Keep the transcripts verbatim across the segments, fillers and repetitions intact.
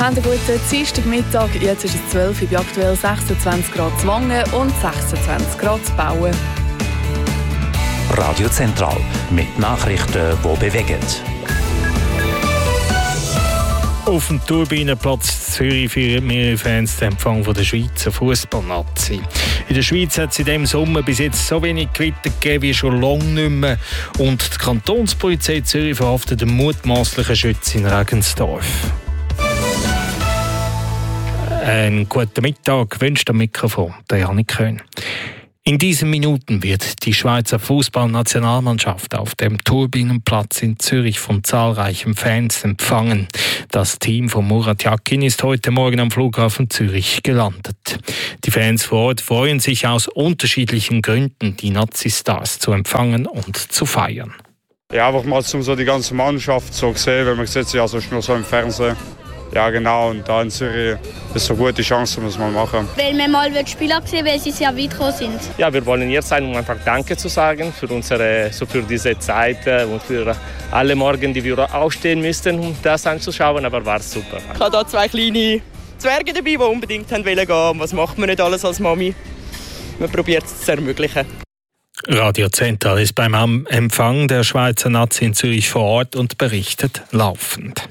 Haben einen guten Dienstagmittag. Jetzt ist es zwölf Uhr, bei aktuell sechsundzwanzig Grad zu Wangen und sechsundzwanzig Grad zu Bauen. Radio Zentral mit Nachrichten, die bewegen. Auf dem Turbinenplatz Zürich feiern mehrere Fans den Empfang von der Schweizer Fußballnazi. In der Schweiz hat es in diesem Sommer bis jetzt so wenig Gewitter gegeben wie schon lange nicht mehr. Und die Kantonspolizei Zürich verhaftet den mutmaßlichen Schützen in Regensdorf. Einen guten Mittag wünscht am Mikrofon der Janik Köhn. In diesen Minuten wird die Schweizer Fußballnationalmannschaft auf dem Turbinenplatz in Zürich von zahlreichen Fans empfangen. Das Team von Murat Yakin ist heute Morgen am Flughafen Zürich gelandet. Die Fans vor Ort freuen sich aus unterschiedlichen Gründen, die Nazi-Stars zu empfangen und zu feiern. Ja, einfach mal um so die ganze Mannschaft so gesehen, weil man sieht sie also nur so im Fernsehen. Ja genau, und da in Zürich ist so eine gute Chance, um das mal machen. Weil wir mal die Spieler sehen, weil sie sehr weit gekommen sind. Ja, wir wollen hier sein, um einfach Danke zu sagen für, unsere, so für diese Zeit und für alle Morgen, die wir aufstehen müssten, um das anzuschauen, aber war super. Ich habe hier zwei kleine Zwerge dabei, die unbedingt gehen wollen. Was macht man nicht alles als Mami? Man probiert es zu ermöglichen. Radio Zentral ist beim Empfang der Schweizer Nazi in Zürich vor Ort und berichtet laufend.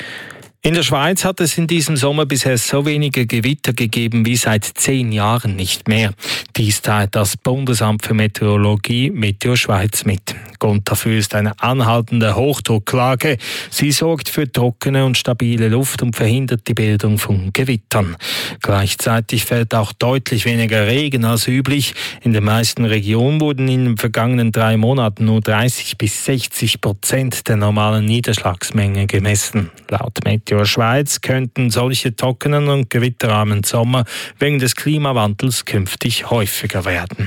In der Schweiz hat es in diesem Sommer bisher so wenige Gewitter gegeben wie seit zehn Jahren nicht mehr. Dies teilt das Bundesamt für Meteorologie Meteo Schweiz mit. Grund dafür ist eine anhaltende Hochdrucklage. Sie sorgt für trockene und stabile Luft und verhindert die Bildung von Gewittern. Gleichzeitig fällt auch deutlich weniger Regen als üblich. In den meisten Regionen wurden in den vergangenen drei Monaten nur dreißig bis sechzig Prozent der normalen Niederschlagsmenge gemessen. Laut Meteo Schweiz könnten solche trockenen und gewitterarmen Sommer wegen des Klimawandels künftig häufiger werden.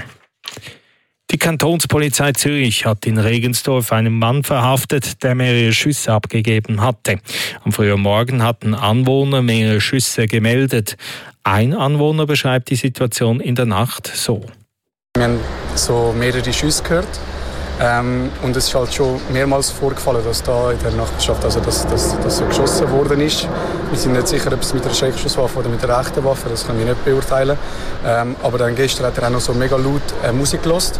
Die Kantonspolizei Zürich hat in Regensdorf einen Mann verhaftet, der mehrere Schüsse abgegeben hatte. Am frühen Morgen hatten Anwohner mehrere Schüsse gemeldet. Ein Anwohner beschreibt die Situation in der Nacht so. Wir haben so mehrere Schüsse gehört. Ähm, und es ist halt schon mehrmals vorgefallen, dass da in der Nachbarschaft also dass, dass, dass so geschossen worden ist. Wir sind nicht sicher, ob es mit einer Schreckschusswaffe oder mit einer rechten Waffe, das können wir nicht beurteilen. Ähm, aber dann gestern hat er auch noch so mega laut äh, Musik gehört.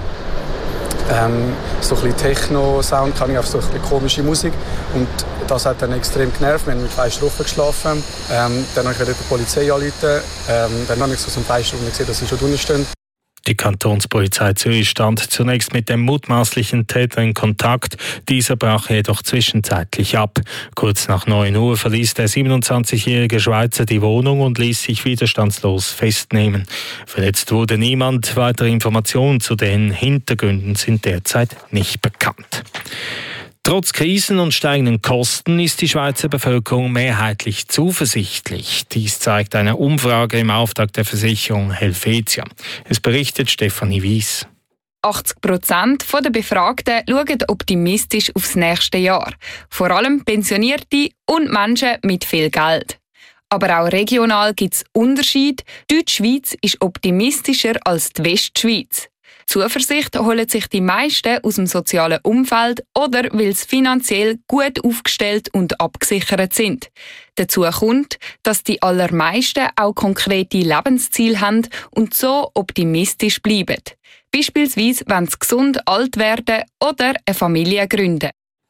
Ähm, so ein bisschen Techno-Sound, kann ich auf so ein bisschen komische Musik. Und das hat dann extrem genervt. Wir haben mit Fenster offen geschlafen. Ähm, dann habe ich die Polizei angerufen. Ähm, dann habe ich so zum Fenster gesehen, dass sie schon drinnen stehen. Die Kantonspolizei Zürich stand zunächst mit dem mutmaßlichen Täter in Kontakt. Dieser brach jedoch zwischenzeitlich ab. Kurz nach neun Uhr verließ der siebenundzwanzigjährige Schweizer die Wohnung und ließ sich widerstandslos festnehmen. Verletzt wurde niemand. Weitere Informationen zu den Hintergründen sind derzeit nicht bekannt. Trotz Krisen und steigenden Kosten ist die Schweizer Bevölkerung mehrheitlich zuversichtlich. Dies zeigt eine Umfrage im Auftrag der Versicherung Helvetia. Es berichtet Stefanie Weiss. achtzig Prozent der Befragten schauen optimistisch aufs nächste Jahr. Vor allem Pensionierte und Menschen mit viel Geld. Aber auch regional gibt es Unterschiede. Die Deutschschweiz ist optimistischer als die Westschweiz. Zuversicht holen sich die meisten aus dem sozialen Umfeld oder weil sie finanziell gut aufgestellt und abgesichert sind. Dazu kommt, dass die allermeisten auch konkrete Lebensziele haben und so optimistisch bleiben. Beispielsweise, wenn sie gesund alt werden oder eine Familie gründen.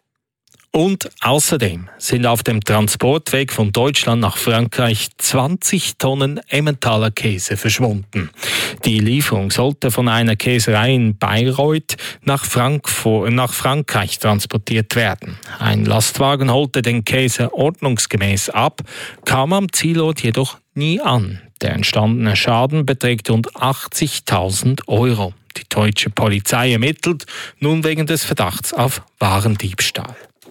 Und außerdem sind auf dem Transportweg von Deutschland nach Frankreich zwanzig Tonnen Emmentaler Käse verschwunden. Die Lieferung sollte von einer Käserei in Bayreuth nach, Frankfurt, nach Frankreich transportiert werden. Ein Lastwagen holte den Käse ordnungsgemäß ab, kam am Zielort jedoch nie an. Der entstandene Schaden beträgt rund achtzigtausend Euro. Die deutsche Polizei ermittelt nun wegen des Verdachts auf Warendiebstahl.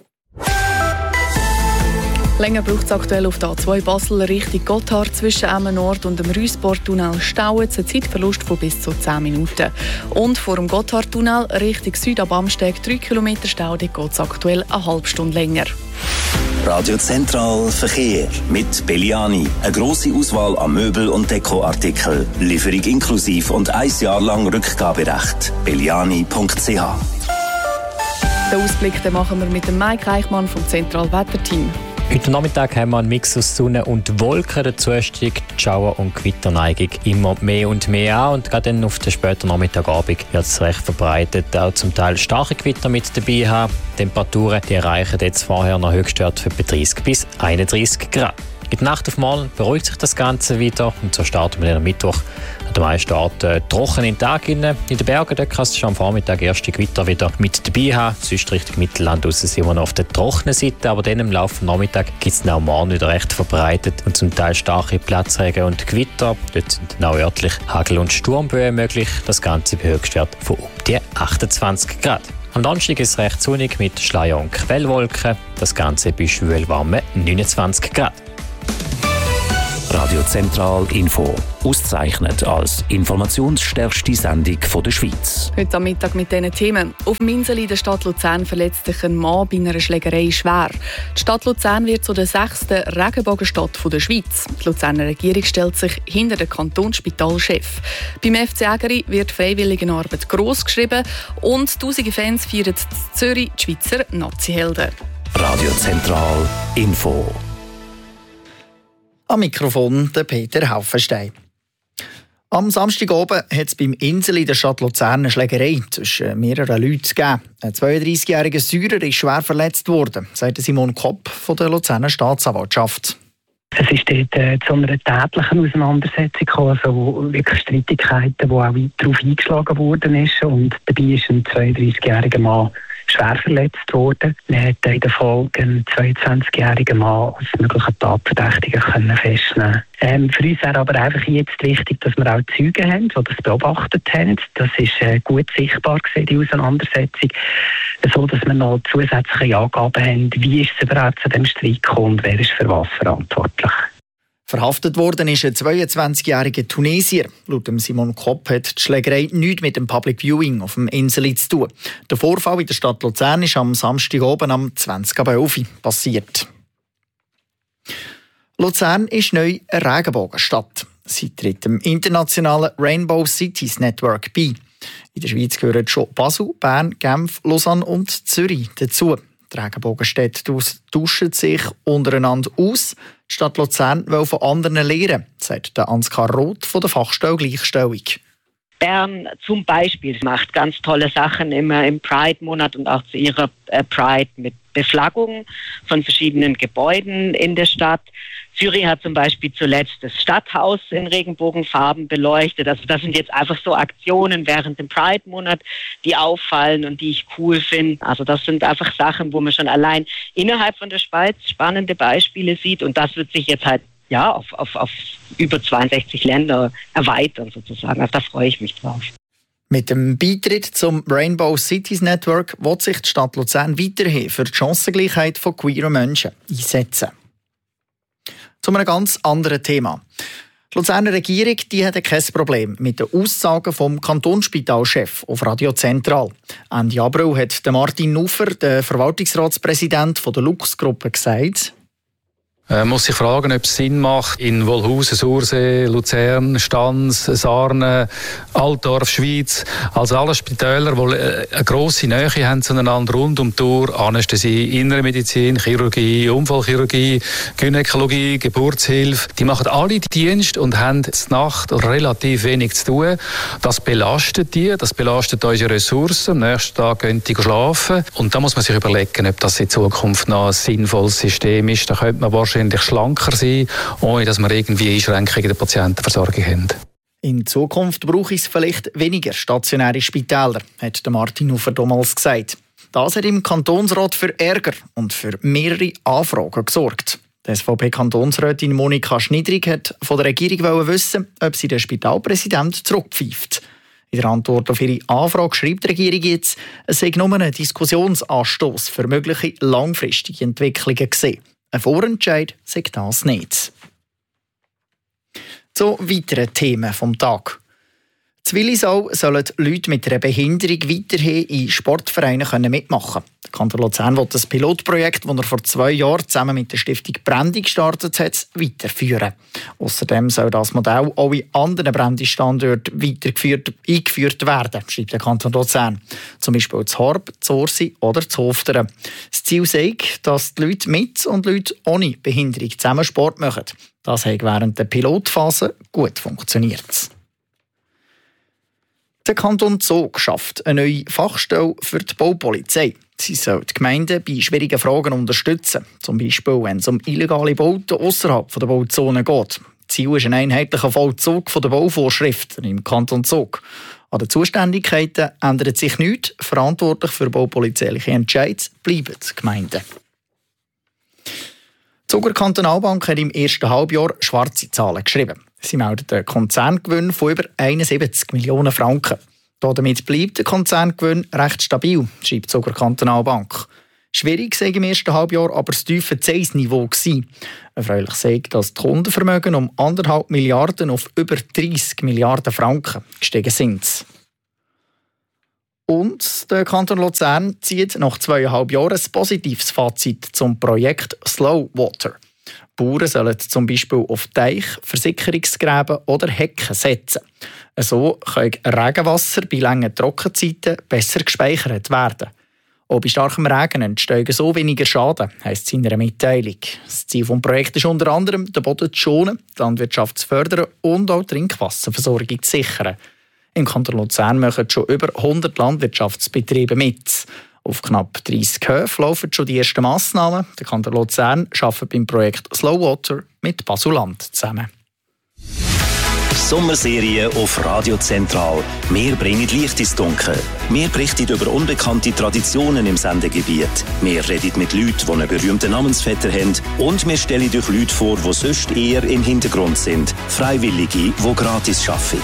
Länger braucht es aktuell auf der A zwei Basel Richtung Gotthard zwischen Emmen Nord und dem Rüsbortunnel stauen. Ein Zeitverlust von bis zu zehn Minuten. Und vor dem Gotthardtunnel Richtung Süd ab Amsteg drei Kilometer Stau, dort geht es aktuell eine halbe Stunde länger. Radio Zentral Verkehr mit Belliani. Eine grosse Auswahl an Möbel- und Dekoartikeln. Lieferung inklusiv und ein Jahr lang Rückgaberecht. belliani punkt c h. Den Ausblick den machen wir mit dem Mike Reichmann vom Zentralwetterteam. Heute Nachmittag haben wir einen Mix aus Sonne und Wolken. Dazu steigt die Schauer- und Gewitterneigung immer mehr und mehr an. Und gerade dann auf den späten Nachmittagabend wird es recht verbreitet. Auch zum Teil starke Gewitter mit dabei haben. Die Temperaturen die erreichen jetzt vorher noch Höchstwerte für dreißig bis einunddreißig Grad. In der Nacht auf morgen beruhigt sich das Ganze wieder. Und so starten wir dann am Mittwoch an den meisten Orten trocken in den Tag. In den Bergen dort kannst du schon am Vormittag erste Gewitter wieder mit dabei haben. Sonst Richtung Mittelland raus sind wir noch auf der trockenen Seite. Aber dann im Laufe des Nachmittags gibt es auch morgen wieder recht verbreitet. Und zum Teil starke Platzregen und Gewitter. Dort sind dann auch örtlich Hagel- und Sturmböen möglich. Das Ganze bei Höchstwert von um die achtundzwanzig Grad. Am Donnerstag ist es recht sonnig mit Schleier- und Quellwolken. Das Ganze bei schwülwarmen neunundzwanzig Grad. Radio Zentral Info. Ausgezeichnet als informationsstärkste Sendung der Schweiz. Heute am Mittag mit diesen Themen. Auf dem Insel in der Stadt Luzern verletzt sich ein Mann bei einer Schlägerei schwer. Die Stadt Luzern wird zu der sechsten Regenbogenstadt der Schweiz. Die Luzerner Regierung stellt sich hinter den Kantonsspitalchef. Beim F C Ägeri wird Freiwilligenarbeit gross geschrieben und tausende Fans feiern in Zürich die Schweizer Nazi-Helden. Radio Zentral Info. Am Mikrofon der Peter Haufenstein. Am Samstagabend hat es beim Insel in der Stadt Luzern eine Schlägerei zwischen mehreren Leuten gegeben. Ein zweiunddreißigjähriger Syrer ist schwer verletzt worden, sagt Simon Kopp von der Luzerner Staatsanwaltschaft. Es ist dort äh, zu einer tätlichen Auseinandersetzung gekommen, also wirklich Streitigkeiten, wo auch darauf eingeschlagen worden ist. Und dabei ist ein zweiunddreißigjähriger Mann schwer verletzt worden. Er hat in der Folge einen zweiundzwanzigjährigen Mann als möglichen Tatverdächtigen können festnehmen. Ähm, für uns wäre aber einfach jetzt wichtig, dass wir auch Zeugen haben, die das beobachtet haben. Das ist äh, gut sichtbar gewesen, die Auseinandersetzung. So, dass wir noch zusätzliche Angaben haben, wie ist es überhaupt zu dem Streit gekommen und wer ist für was verantwortlich. Verhaftet worden ist ein zweiundzwanzigjähriger Tunesier. Laut Simon Kopp hat die Schlägerei nichts mit dem Public Viewing auf dem Insel zu tun. Der Vorfall in der Stadt Luzern ist am Samstagabend am zwanzig ab elf passiert. Luzern ist neu eine Regenbogenstadt. Sie tritt dem internationalen Rainbow Cities Network bei. In der Schweiz gehören schon Basel, Bern, Genf, Lausanne und Zürich dazu. Die Regenbogenstädte tauschen sich untereinander aus. Die Stadt Luzern will von anderen lernen, sagt der Ansgar Roth von der Fachstelle Gleichstellung. Bern zum Beispiel macht ganz tolle Sachen immer im Pride-Monat und auch zu ihrer Pride mit Beflaggung von verschiedenen Gebäuden in der Stadt. Zürich hat zum Beispiel zuletzt das Stadthaus in Regenbogenfarben beleuchtet. Also das sind jetzt einfach so Aktionen während dem Pride-Monat, die auffallen und die ich cool finde. Also das sind einfach Sachen, wo man schon allein innerhalb von der Schweiz spannende Beispiele sieht. Und das wird sich jetzt halt ja auf, auf, auf über zweiundsechzig Länder erweitern sozusagen. Also da freue ich mich drauf. Mit dem Beitritt zum Rainbow Cities Network will sich die Stadt Luzern weiterhin für die Chancengleichheit von queeren Menschen einsetzen. Zu einem ganz anderen Thema. Die Luzerner Regierung die hat kein Problem mit den Aussagen vom Kantonsspitalchef auf Radio Zentral. Ende April hat Martin Nufer, der Verwaltungsratspräsident der Lux-Gruppe, gesagt: Man muss sich fragen, ob es Sinn macht, in Wolhusen, Sursee, Luzern, Stans, Sarnen, Altdorf, Schwyz, also alle Spitäler, die eine grosse Nähe haben zueinander rund um die Uhr, Anästhesie, Innere Medizin, Chirurgie, Unfallchirurgie, Gynäkologie, Geburtshilfe, die machen alle Dienst und haben in der Nacht relativ wenig zu tun. Das belastet die, das belastet unsere Ressourcen. Am nächsten Tag gehen die schlafen. Und da muss man sich überlegen, ob das in Zukunft noch ein sinnvolles System ist. Da könnte man wahrscheinlich schlanker sein, ohne dass wir irgendwie Einschränkungen in der Patientenversorgung haben. In Zukunft brauche es vielleicht weniger stationäre Spitäler, hat Martin Hufer damals gesagt. Das hat im Kantonsrat für Ärger und für mehrere Anfragen gesorgt. Die S V P-Kantonsrätin Monika Schnidrig hat von der Regierung wissen, ob sie den Spitalpräsident zurückpfeift. In der Antwort auf ihre Anfrage schreibt die Regierung jetzt, es sei nur ein Diskussionsanstoss für mögliche langfristige Entwicklungen gesehen. Ein Vorentscheid sagt das nicht. Zu weiteren Themen vom Tag. In Willisau sollen Leute mit einer Behinderung weiterhin in Sportvereinen mitmachen können. Der Kanton Luzern will das Pilotprojekt, das er vor zwei Jahren zusammen mit der Stiftung Brendi gestartet hat, weiterführen. Außerdem soll das Modell auch in anderen Brendi-Standorten weitergeführt, eingeführt werden, schreibt der Kanton Luzern. Zum Beispiel in Horb, in Ursi oder in Hofteren. Das Ziel sei, dass die Leute mit und Leute ohne Behinderung zusammen Sport machen. Das hat während der Pilotphase gut funktioniert. Der Kanton Zug schafft eine neue Fachstelle für die Baupolizei. Sie soll die Gemeinden bei schwierigen Fragen unterstützen. Zum Beispiel, wenn es um illegale Bauten außerhalb der Bauzone geht. Ziel ist ein einheitlicher Vollzug der Bauvorschriften im Kanton Zug. An den Zuständigkeiten ändert sich nichts. Verantwortlich für baupolizeiliche Entscheide bleiben die Gemeinden. Die Zuger Kantonalbank hat im ersten Halbjahr schwarze Zahlen geschrieben. Sie meldet einen Konzerngewinn von über einundsiebzig Millionen Franken. Damit bleibt der Konzerngewinn recht stabil, schreibt die Zuger Kantonalbank. Schwierig sei im ersten Halbjahr aber das tiefe Zinsniveau gewesen. Erfreulich sei, dass die Kundenvermögen um anderthalb Milliarden auf über dreissig Milliarden Franken gestiegen sind. Und der Kanton Luzern zieht nach zweieinhalb Jahren ein positives Fazit zum Projekt Slow Water. Bauern sollen zum Beispiel auf Teich, Versickerungsgräben oder Hecken setzen. So kann Regenwasser bei langen Trockenzeiten besser gespeichert werden. Auch bei starkem Regen entstehen so weniger Schaden, heisst es in einer Mitteilung. Das Ziel des Projekts ist unter anderem, den Boden zu schonen, die Landwirtschaft zu fördern und auch die Trinkwasserversorgung zu sichern. Im Kanton Luzern machen schon über hundert Landwirtschaftsbetriebe mit. Auf knapp dreissig Höfen laufen schon die ersten Massnahmen. Der Kanton Luzern arbeitet beim Projekt Slow Water mit Basuland zusammen. Sommerserie auf Radio Zentral. Wir bringen Licht ins Dunkel. Wir berichten über unbekannte Traditionen im Sendegebiet. Wir reden mit Leuten, die einen berühmten Namensvetter haben. Und wir stellen euch Leute vor, die sonst eher im Hintergrund sind. Freiwillige, die gratis arbeiten.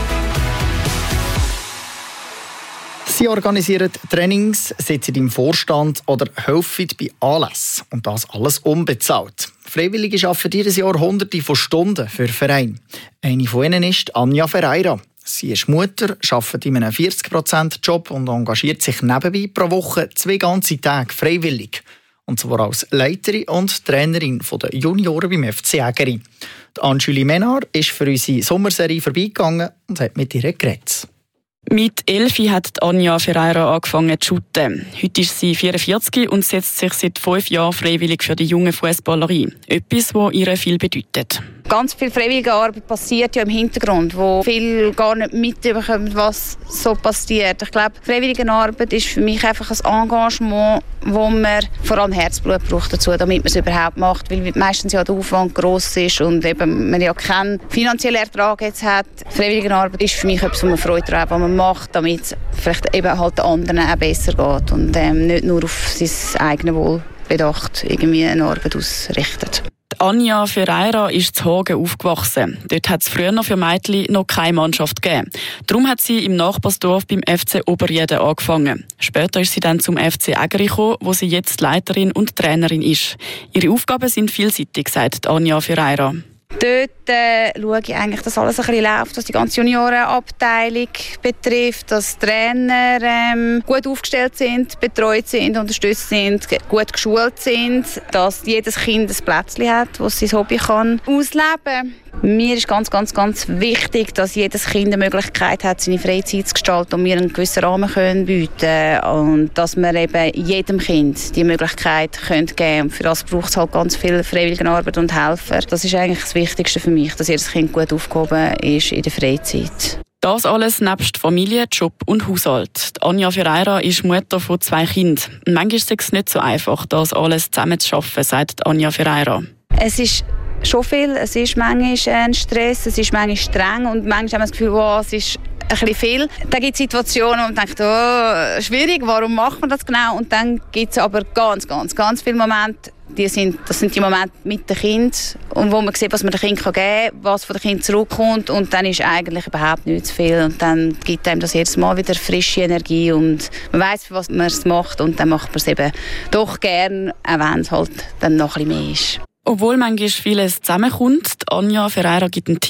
Sie organisieren Trainings, sitzen im Vorstand oder helfen bei Anlässen. Und das alles unbezahlt. Freiwillige arbeiten jedes Jahr Hunderte von Stunden für Vereine. Eine von ihnen ist Anja Ferreira. Sie ist Mutter, arbeitet in einem vierzig Prozent Job und engagiert sich nebenbei pro Woche zwei ganze Tage freiwillig. Und zwar als Leiterin und Trainerin der Junioren beim F C Ägeri. Anjulie Menard ist für unsere Sommerserie vorbeigegangen und hat mit ihr geredet. Mit elf hat Anja Ferreira angefangen zu shooten. Heute ist sie vierundvierzig und setzt sich seit fünf Jahren freiwillig für die jungen Fußballer ein. Etwas, das ihr viel bedeutet. Ganz viel freiwillige Arbeit passiert ja im Hintergrund, wo viele gar nicht mitbekommen, was so passiert. Ich glaube, freiwillige Arbeit ist für mich einfach ein Engagement, wo man vor allem Herzblut braucht dazu, damit man es überhaupt macht, weil meistens ja der Aufwand gross ist und eben man ja keinen finanziellen Ertrag jetzt hat. Freiwillige Arbeit ist für mich etwas, was man Freude daran hat, was man macht, damit es vielleicht eben halt den anderen auch besser geht und ähm, nicht nur auf sein eigenes Wohl bedacht irgendwie eine Arbeit ausrichtet. Anja Ferreira ist zu Hagen aufgewachsen. Dort hat es früher noch für Mädchen noch keine Mannschaft gegeben. Darum hat sie im Nachbarsdorf beim F C Oberrieden angefangen. Später ist sie dann zum F C Ägeri gekommen, wo sie jetzt Leiterin und Trainerin ist. Ihre Aufgaben sind vielseitig, sagt Anja Ferreira. Dort äh, schaue ich eigentlich, dass alles ein bisschen läuft, was die ganze Juniorenabteilung betrifft, dass die Trainer ähm, gut aufgestellt sind, betreut sind, unterstützt sind, gut geschult sind, dass jedes Kind ein Plätzchen hat, wo es sein Hobby kann ausleben kann. Mir ist ganz, ganz, ganz wichtig, dass jedes Kind eine Möglichkeit hat, seine Freizeit zu gestalten und wir einen gewissen Rahmen können bieten und dass wir eben jedem Kind die Möglichkeit können geben. Und für das braucht es halt ganz viel Freiwilligenarbeit und Helfer. Das ist eigentlich das Wichtigste für mich, dass jedes Kind gut aufgehoben ist in der Freizeit. Das alles nebst Familie, Job und Haushalt. Anja Ferreira ist Mutter von zwei Kindern. Manchmal ist es nicht so einfach, das alles zusammen zu schaffen, sagt Anja Ferreira. Es ist schon viel. Es ist manchmal ein Stress, es ist manchmal streng und manchmal haben wir das Gefühl, wow, es ist ein bisschen viel. Dann gibt es Situationen, wo man denkt, oh, schwierig, warum macht man das genau? Und dann gibt es aber ganz, ganz, ganz viele Momente, die sind, das sind die Momente mit dem Kind und wo man sieht, was man dem Kind geben kann, was von dem Kind zurückkommt und dann ist eigentlich überhaupt nicht zu viel und dann gibt einem das jedes Mal wieder frische Energie und man weiss, für was man es macht und dann macht man es eben doch gern, auch wenn es halt dann noch ein bisschen mehr ist. Obwohl manchmal vieles zusammenkommt, Anja Ferreira gibt einen Tipp.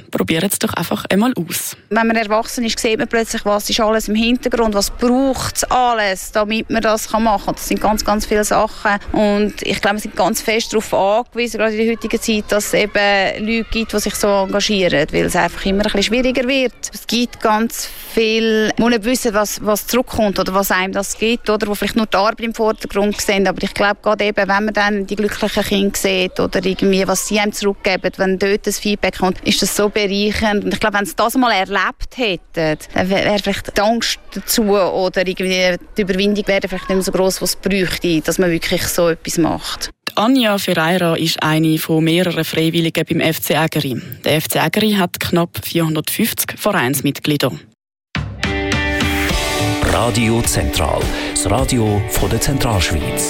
Probieren es doch einfach einmal aus. Wenn man erwachsen ist, sieht man plötzlich, was ist alles im Hintergrund, was braucht es alles, damit man das machen kann. Das sind ganz, ganz viele Sachen und ich glaube, wir sind ganz fest darauf angewiesen, gerade in der heutigen Zeit, dass es eben Leute gibt, die sich so engagieren, weil es einfach immer ein bisschen schwieriger wird. Es gibt ganz viel, die nicht wissen, was, was zurückkommt oder was einem das gibt, oder wo vielleicht nur die Arbeit im Vordergrund sehen, aber ich glaube, gerade eben, wenn man dann die glücklichen Kinder sieht oder irgendwie, was sie einem zurückgeben, wenn dort das Feedback kommt, ist das so bereichernd. Und ich glaube, wenn sie das mal erlebt hätten, dann wäre vielleicht die Angst dazu oder irgendwie die Überwindung wäre vielleicht nicht mehr so gross, was es bräuchte, dass man wirklich so etwas macht. Anja Ferreira ist eine von mehreren Freiwilligen beim F C Ägeri. Der F C Ägeri hat knapp vierhundertfünfzig Vereinsmitglieder. Radio Zentral, das Radio von der Zentralschweiz.